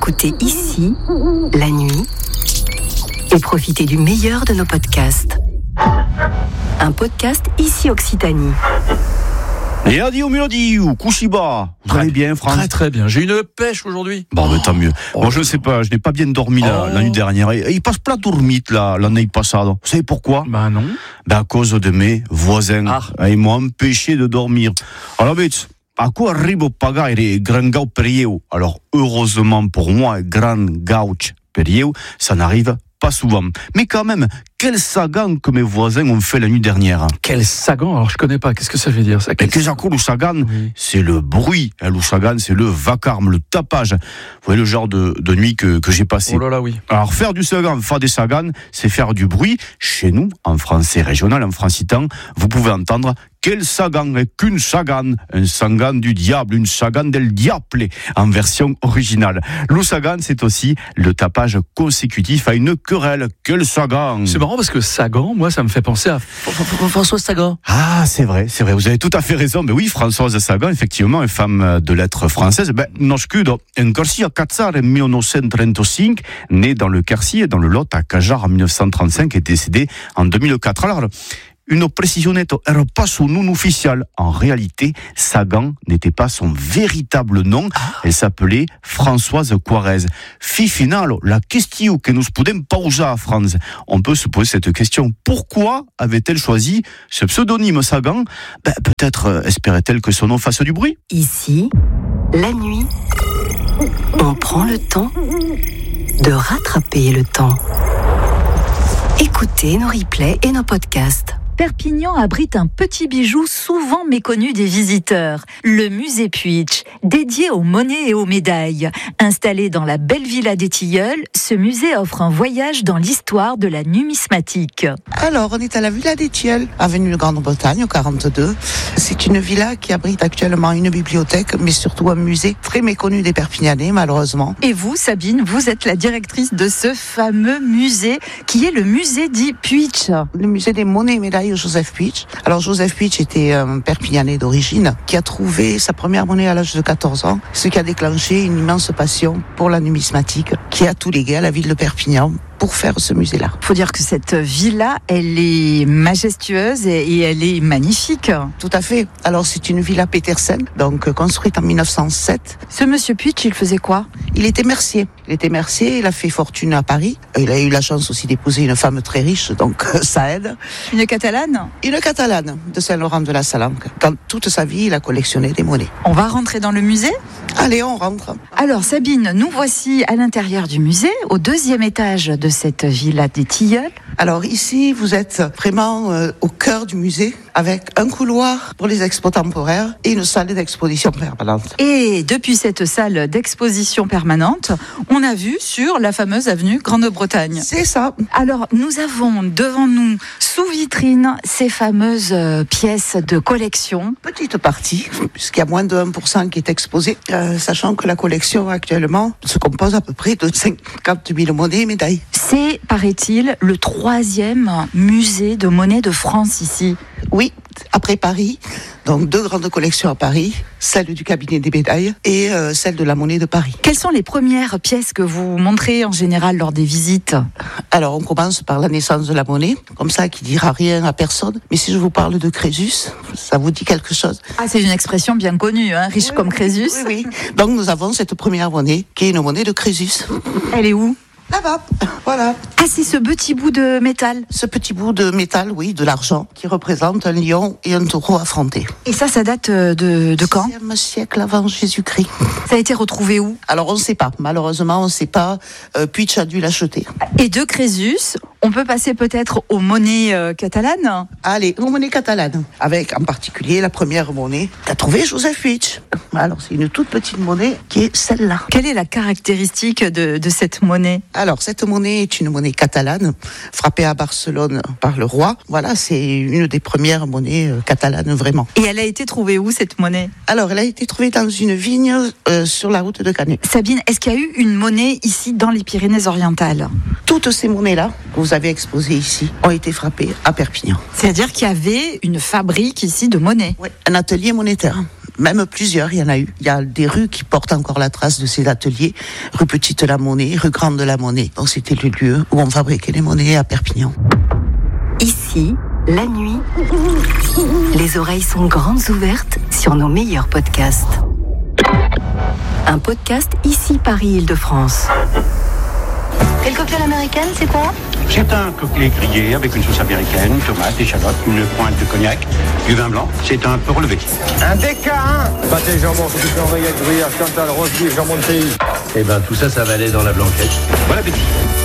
Écoutez ici, la nuit, et profitez du meilleur de nos podcasts. Un podcast Ici Occitanie. Et adieu mélodie ou Kushiba. Vous allez bien, Franck? Très très bien. J'ai une pêche aujourd'hui. Bon, mais tant mieux. Bon, je ne sais pas, je n'ai pas bien dormi la nuit dernière. Et il passe pas dormir l'année passée. Vous savez pourquoi? Bah non. À cause de mes voisins. Ils m'ont empêché de dormir. Alors, vite. A quoi arrivo pagare gran gau perieu? Alors, heureusement pour moi, gran gauch perieu, ça n'arrive pas souvent. Mais quand même, quel sagan que mes voisins ont fait la nuit dernière. Quel sagan? Alors je connais pas, qu'est-ce que ça veut dire ça? Le sagan, oui. C'est le bruit. Le sagan, c'est le vacarme, le tapage. Vous voyez le genre de nuit que j'ai passé. Oh là là, oui. Alors faire du sagan, faire des sagans, c'est faire du bruit. Chez nous, en français régional, en francitan, vous pouvez entendre quel sagan est qu'une sagan, un sagan du diable, une sagan del diable, en version originale. Le sagan, c'est aussi le tapage consécutif à une querelle. Quel sagan! C'est marrant parce que Sagan, moi, ça me fait penser à Françoise Sagan. Ah, c'est vrai, vous avez tout à fait raison. Mais oui, Françoise Sagan, effectivement, une femme de lettres française. Nascudo en Quercy à Cazzar en 1935, née dans le Quercy et dans le Lot à Cajar en 1935 et décédée en 2004. Alors, une précisionette era pas son nom officiel. En réalité, Sagan n'était pas son véritable nom. Elle s'appelait Françoise Quarez. Final, la question que nous podem poser à France. On peut se poser cette question. Pourquoi avait-elle choisi ce pseudonyme Sagan? Peut-être espérait-elle que son nom fasse du bruit. Ici, la nuit, on prend le temps de rattraper le temps. Écoutez nos replays et nos podcasts. Perpignan abrite un petit bijou souvent méconnu des visiteurs, le musée Puig, dédié aux monnaies et aux médailles. Installé dans la belle villa des Tilleuls, ce musée offre un voyage dans l'histoire de la numismatique. Alors, on est à la villa des Tilleuls, avenue de Grande-Bretagne, au 42. C'est une villa qui abrite actuellement une bibliothèque, mais surtout un musée très méconnu des Perpignanais, malheureusement. Et vous, Sabine, vous êtes la directrice de ce fameux musée, qui est le musée dit Puig. Le musée des monnaies et médailles Joseph Puig. Alors Joseph Puig était un Perpignanais d'origine qui a trouvé sa première monnaie à l'âge de 14 ans, ce qui a déclenché une immense passion pour la numismatique qui a tout légué à la ville de Perpignan pour faire ce musée-là. Il faut dire que cette villa, elle est majestueuse et elle est magnifique. Tout à fait. Alors c'est une villa Petersen, donc construite en 1907. Ce monsieur Puig, il faisait quoi? Il était mercier. Il a fait fortune à Paris. Il a eu la chance aussi d'épouser une femme très riche, donc ça aide. Une Catalane? Une Catalane de Saint-Laurent de la Salanque. Dans toute sa vie, il a collectionné des monnaies. On va rentrer dans le musée? Allez, on rentre. Alors Sabine, nous voici à l'intérieur du musée, au 2e étage de cette villa des Tilleuls. Alors ici, vous êtes vraiment au cœur du musée, avec un couloir pour les expos temporaires et une salle d'exposition permanente. Et depuis cette salle d'exposition permanente, on a vu sur la fameuse avenue Grande-Bretagne. C'est ça. Alors, nous avons devant nous, sous vitrine, ces fameuses pièces de collection. Petite partie, puisqu'il y a moins de 1% qui est exposé, sachant que la collection actuellement se compose à peu près de 50 000 monnaies et médailles. C'est, paraît-il, le 3e musée de monnaie de France ici. Oui, après Paris. Donc 2 grandes collections à Paris, celle du cabinet des médailles et celle de la monnaie de Paris. Quelles sont les premières pièces que vous montrez en général lors des visites? Alors on commence par la naissance de la monnaie, comme ça qui dira rien à personne. Mais si je vous parle de Crésus, ça vous dit quelque chose? Ah, c'est une expression bien connue, hein, riche comme Crésus. Oui. Donc nous avons cette première monnaie qui est une monnaie de Crésus. Elle est où? Là-bas, voilà. Ah, c'est ce petit bout de métal. Ce petit bout de métal, oui, de l'argent, qui représente un lion et un taureau affrontés. Et ça date de quand? 6e siècle avant Jésus-Christ. Ça a été retrouvé où? Alors on ne sait pas, malheureusement on ne sait pas. Puig a dû l'acheter. Et de Crésus, on peut passer peut-être aux monnaies catalanes? Allez, aux monnaies catalanes, avec en particulier la première monnaie qu'a trouvée Joseph Puig. Alors c'est une toute petite monnaie qui est celle-là. Quelle est la caractéristique de cette monnaie? Alors, cette monnaie est une monnaie catalane, frappée à Barcelone par le roi. Voilà, c'est une des premières monnaies catalanes, vraiment. Et elle a été trouvée où, cette monnaie? Alors, elle a été trouvée dans une vigne sur la route de Canet. Sabine, est-ce qu'il y a eu une monnaie ici, dans les Pyrénées-Orientales? Toutes ces monnaies-là, que vous avez exposées ici, ont été frappées à Perpignan. C'est-à-dire qu'il y avait une fabrique ici de monnaie? Oui, un atelier monétaire. Même plusieurs, il y en a eu. Il y a des rues qui portent encore la trace de ces ateliers. Rue Petite la Monnaie, rue Grande la Monnaie. Donc c'était le lieu où on fabriquait les monnaies à Perpignan. Ici, la nuit, les oreilles sont grandes ouvertes sur nos meilleurs podcasts. Un podcast ici Paris-Île-de-France. Et le cocktail américain, c'est quoi? C'est un cocktail grillé avec une sauce américaine, tomate, échalote, une pointe de cognac, du vin blanc. C'est un peu relevé. Un DK1 pâté jambon, saucisson, régate, gruyère, Chantal, rose beef, jambon de pays. Eh ben tout ça va aller dans la blanquette. Bon appétit.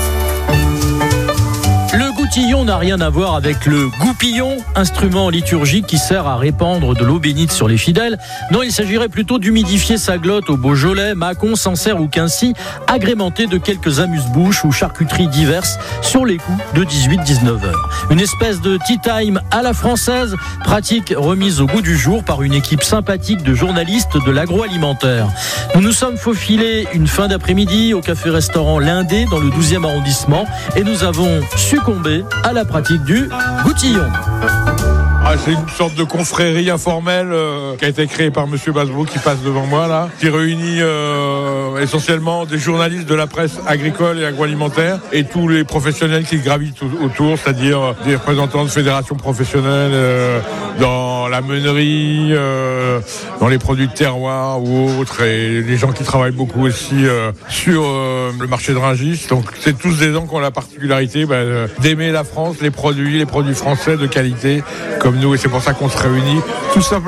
Le goutillon n'a rien à voir avec le goupillon, instrument liturgique qui sert à répandre de l'eau bénite sur les fidèles. Non, il s'agirait plutôt d'humidifier sa glotte au Beaujolais, Mâcon, Sancerre ou Quincy, agrémenté de quelques amuse-bouches ou charcuteries diverses sur les coups de 18-19 heures. Une espèce de tea time à la française, pratique remise au goût du jour par une équipe sympathique de journalistes de l'agroalimentaire. Nous nous sommes faufilés une fin d'après-midi au café-restaurant L'Indé dans le 12e arrondissement et nous avons succombé à la pratique du goutillon. C'est une sorte de confrérie informelle qui a été créée par Monsieur Basbo qui passe devant moi là, qui réunit essentiellement des journalistes de la presse agricole et agroalimentaire et tous les professionnels qui gravitent autour, c'est-à-dire des représentants de fédérations professionnelles dans la meunerie, dans les produits de terroir ou autres, et les gens qui travaillent beaucoup aussi sur le marché de Rungis. Donc c'est tous des gens qui ont la particularité d'aimer la France, les produits français de qualité comme nous, et c'est pour ça qu'on se réunit tout simplement